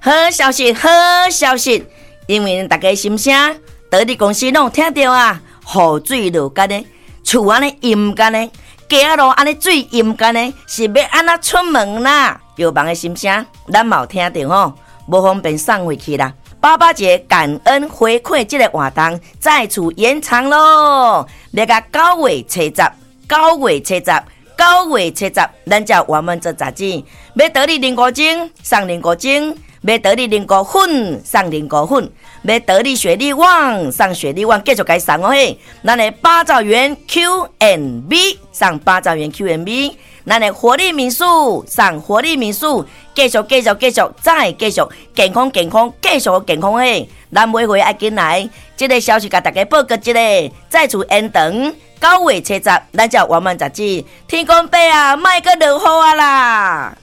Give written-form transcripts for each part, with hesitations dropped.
好消息，好消息！因为大家心声，在你公司拢听到啊，雨水落干呢，厝安尼阴干呢，街路安尼水阴干呢，是要安怎出门啦？有忙的心声，咱冇听到吼，无方便送回去啦。爸爸节感恩回馈这个活动再次延长咯，要到9月初10，咱才我们这杂志要得你零5精送零5精，要得你零5粉送零5粉，要得你雪力旺送雪力旺，继续该送哦嘿！咱的8兆元 Q&B 送8兆元 Q&B， 咱的活力民宿送活力民宿，继续再继续健康继续健康嘿！咱每回爱进来，这个消息给大家报告一个，再次延长9月初10，咱才我们杂志天公伯啊，卖个落雨啊啦！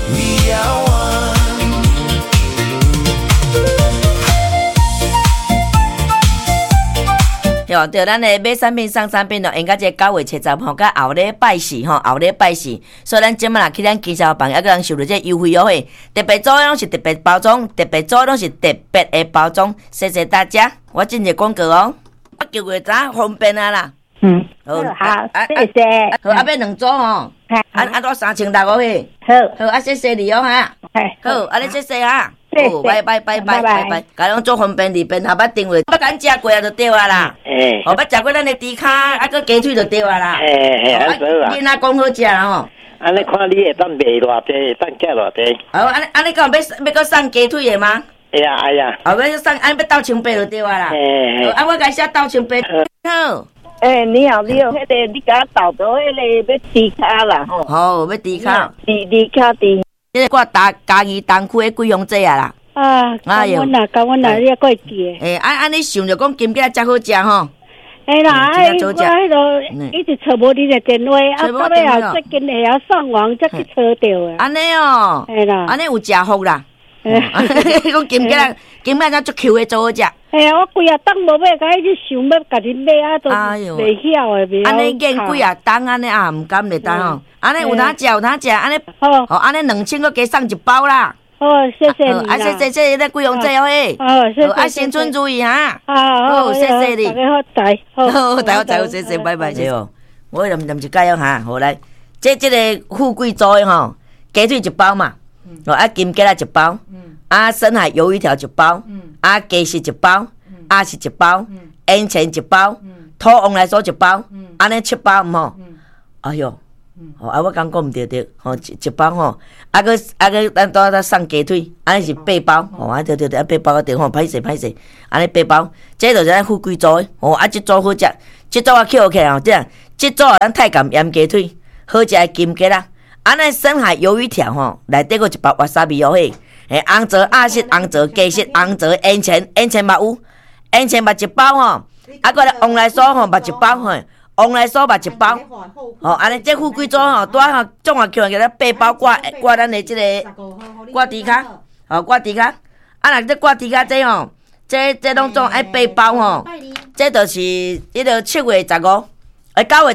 哟，对，咱的买产品送产品咯，应该这9月初10吼，甲后礼拜四吼，后礼拜四，所以咱今麦啦去咱经销房，还个人收到这优惠优惠，特别组拢是特别包装，特别组拢是特别的包装，谢谢大家，我进一广告哦，我叫月早方便啊啦。 好，谢谢。 好，要2组哦。多3600嘿。好，谢谢你哦哈。好，你谢谢哈。好，拜。甲侬做方便利便，下捌定位，要敢食过啊就对啊啦。要食过咱的猪脚，个鸡腿就对啊啦。 安做啊。 你哪讲好食吼？ 安尼看你会当卖偌济，当价偌济。 好，安尼讲要搁送鸡腿的吗？ 哎呀。 要送，要斗青白就对啊啦。我甲写斗青白。好。 你好，迄个你甲倒到迄个要猪脚啦吼。 好，要猪脚。 猪脚猪。 这个嘉义东区的贵阳节啊啦。 感恩啦，你也过记诶。安尼想着讲金鸡才好食吼。 啦，我迄个一直找无你的电话，到尾后最近会晓上网才去找到的。 安尼哦。 啦。 安尼有食福啦。讲金鸡才足 Q 的做好食。 我规啊当无买，甲去想要家己买都袂晓的。 安尼见几啊当安尼啊，唔甘袂当吼。安尼有哪食，安尼好，安尼2000个加送一包啦。 好，谢谢你啦。 谢谢你贵阳节哦嘿。 谢谢。 新春注意哈。 好， 谢谢你。 大家好仔。 好，大家好，谢谢，拜拜，谢哦。我念一解哦哈，好来，这个富贵做的吼，鸡腿一包嘛，金鸡啦一包，深海鱿鱼条一包，鸡翅一包，鸭翅一包，烟钱一包，土王来说一包，安尼7包吼。哎哟。我刚讲唔对，一包吼，个咱都送鸡腿，安尼是8包，对，8包个电话，歹势，安尼8包，这就是咱富贵做的，这组好食，这组我捡起来这样，这组咱太监盐鸡腿，好食的金鸡啦，安尼深海鱿鱼条吼，内底个一包wasabi哦嘿，红枣鸭翅、红枣鸡翅、红枣烟钱嘛有，烟钱嘛一包吼，个来王来说吼嘛一包吼。王来酥嘛一包，安尼这富贵组吼，拄啊总共叫咱8包挂咱的这个挂猪脚，挂猪脚，若这挂猪脚这吼，这拢总爱8包吼，这就是7月15，9月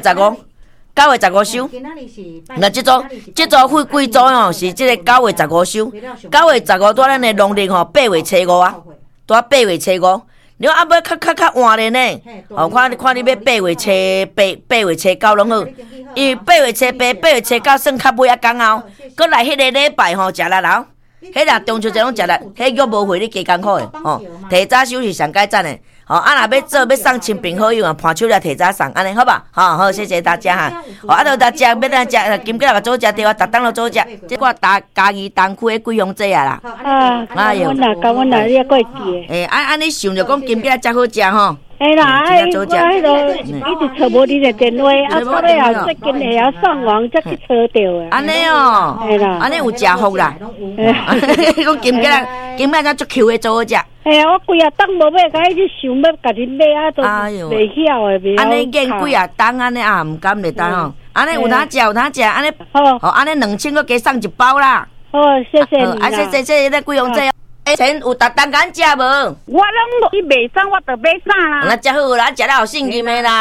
15收。那这组富贵组吼是这个9月15收，9月15拄咱的农历吼8月初5啊，拄8月初5。你要较晚咧呢？看你要8月初9拢好，因为8月初8、8月初9算较尾讲后，搁来迄个礼拜吼食力咯。迄若中秋节拢食力，迄约无会你加艰苦诶。提早收是上佳赞诶。若要做要送亲朋好友啊，盘手了提早送，安尼好吧？好，谢谢大家哈。就大家要咱食，金鸡来做食对啊，逐当都做食。这我嘉义东区的贵阳节啊啦。 感恩啦，你也过记。 安尼想着讲金鸡才好食吼。 啦，我迄个一直找无你的电话，到尾后最近会晓上网才去找到的。 安尼哦。安尼有食福啦。讲金鸡才足 Q 的做好食。 我规啊当无买，甲去想要家己买都袂晓的。 安尼见几啊当安尼啊，唔甘袂当吼。安尼有哪食，安尼好，安尼2000个加送一包啦。 好，谢谢你啦。 谢谢咱贵阳节。钱有逐当敢食无？ 我拢去卖衫，我着买衫啦。 那遮好啦，食了有信心的啦。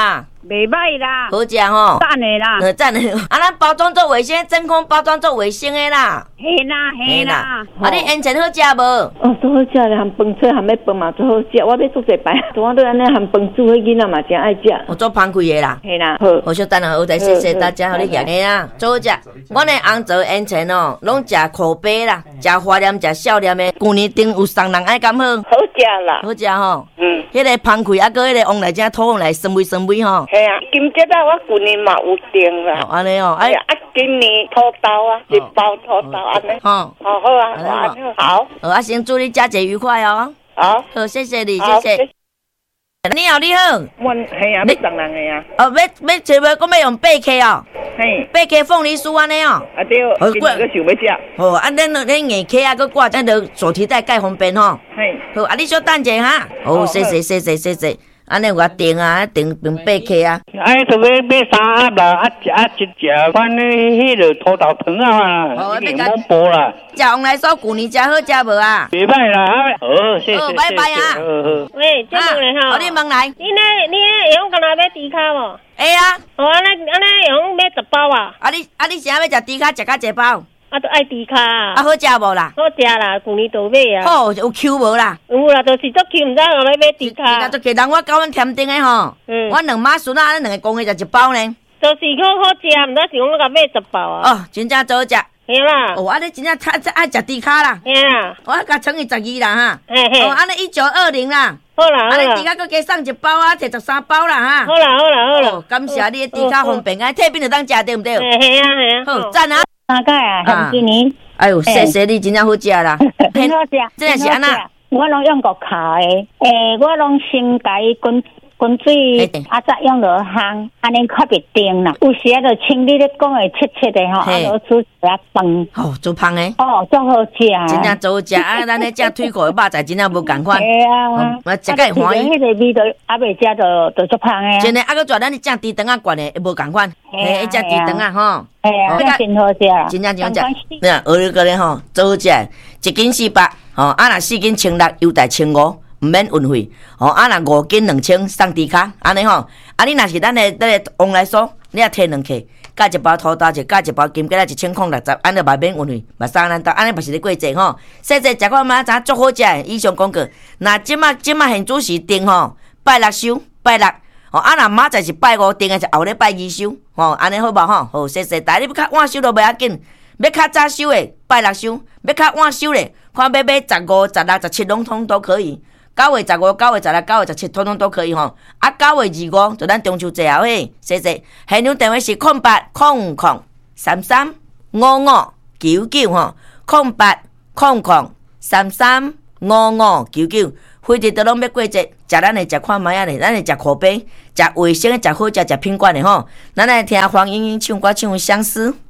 袂歹啦， 好食吼， 赞的啦， 赞的。啊，咱包装做卫生，真空包装做卫生的啦。 嘿啦。 啊，你烟尘好食无？ 哦，都好食咧，含饭菜含要饭嘛，都好食。我要做一摆，我都安尼含饭煮，迄囡仔嘛真爱食。 我做芳开的啦。 嘿啦， 好小等下，我再谢谢大家，互你养的啦，做好食。阮的红枣烟尘哦，拢食口碑啦，食花念，食少念的。旧年顶有送人爱敢好？ 好食啦， 好食吼。迄个芳开啊，搁迄个往内只土往内酸味吼。 嘿啊，今节啊，我旧年嘛有订啦。 安尼哦， 哎呀，今年土豆啊，一包土豆安尼。好啊，好。 好，先祝你佳节愉快哦。 好， 谢谢你，谢谢。你好，你好。 阮嘿啊，要送人的啊。 哦，要找要，讲要用8K哦。 嘿 ，8K 凤梨酥安尼哦。 啊对，今个想要食。 好，啊，恁硬壳啊，佮挂咱着手提袋介方便吼。 嘿。 好，啊，你小等者哈。好，谢谢。安尼我订啊，订8K啊。 哎，特别买3盒啦，一只款迄个土豆汤啊，已经冇播啦。 食往来说旧年食好食无啊？ 袂歹啦，好，谢谢。 好，拜拜啊。 喂，这问咧吼。 你问来。 你用干那要猪脚无？ 会啊。 哦，安尼用要10包啊？ 啊你啥要食猪脚，食甲1包？ 啊，都爱猪脚啊。 啊，好食无啦？ 好食啦，旧年都买啊。 好，有 Q 无啦？ 有啦，就是足 Q， 毋知后来买猪脚。 就人我教阮添丁的吼。我2马孙啊，咱2个公的食1包呢。 就是好食，毋知是讲我甲买10包啊。 哦，真正做好食。 嘿啦。 哦，安尼真正爱食猪脚啦。 嘿啦。 我甲乘以12啦哈。 嘿。哦， 安尼1920啦。 好啦。 安尼猪脚搁加送1包啊，摕13包啦哈。 好啦。 感谢你的猪脚方便，安退冰就当食对毋对？ 嘿啊。 好赞啊！ 大概啊，今年。 哎呦，谢谢你，真正好食啦。 很好食， 真是安那。 我拢用过烤的，我拢先甲伊滚水，再用落烘，安尼较袂定啦。有时啊，就像你咧讲的切的吼，啊，落煮一下饭。 哦，做芳的。 哦，足好食啊！ 真正做好食啊！咱咧食腿骨的肉仔，真正无共款。 系啊， 我食甲会欢喜。 迄个味道还袂食就足芳的。 真诶，啊，搁做咱咧食猪肠啊，罐的无共款。嘿，食猪肠啊，吼。 系啊，真好食啊！ 真正好食。对啊，学你个咧吼，做好食，1斤400，吼，啊若4斤1600，优待1500，毋免运费。吼，啊若5斤2000，送猪脚，安尼吼。啊，你若是咱的往来所，你也摕2克，加1包土豆，加1包金桔仔1060，安尼嘛免运费，嘛送咱到，安尼嘛是咧过节吼。细细食看嘛，知足好食的。以上讲过，那即马现主是定吼，拜6收，拜6。哦，啊，若明仔是拜5定的，是后日拜2收，吼，安尼好无吼？好，谢谢。但你要较晚收都袂要紧，要较早收的拜6收，要较晚收的，看要买15、16、17拢通都可以。9月15、9月16、9月17通通都可以吼。啊，9月25就咱中秋节后嘿，谢谢。现场电话是0800335599吼，0800335599。非得都拢要过节，食咱的食看卖啊咧，咱的食口碑，食卫生的，食好食，食品管的吼。咱来听黄莺莺唱歌唱相思。